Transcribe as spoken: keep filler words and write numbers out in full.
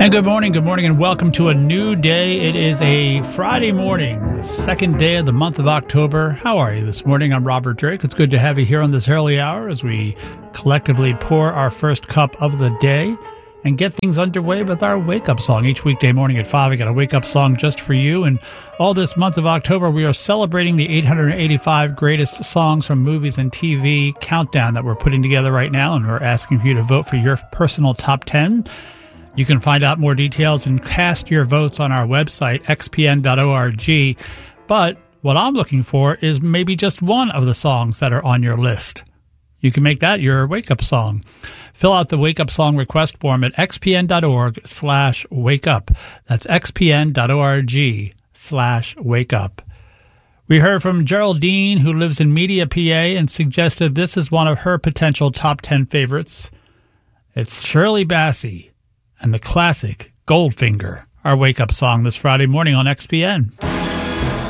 And good morning, good morning, and welcome to a new day. It is a Friday morning, the second day of the month of October. How are you this morning? I'm Robert Drake. It's good to have you here on this early hour as we collectively pour our first cup of the day and get things underway with our wake-up song. Each weekday morning at five, I got a wake-up song just for you. And all this month of October, we are celebrating the eight hundred eighty-five greatest songs from movies and T V countdown that we're putting together right now, and we're asking for you to vote for your personal top ten. You can find out more details and cast your votes on our website, x p n dot org. But what I'm looking for is maybe just one of the songs that are on your list. You can make that your wake-up song. Fill out the wake-up song request form at x p n dot org slash wake up. That's x p n dot org slash wake up. We heard from Geraldine, who lives in Media, P A, and suggested this is one of her potential top ten favorites. It's Shirley Bassey and the classic Goldfinger, our wake-up song this Friday morning on X P N.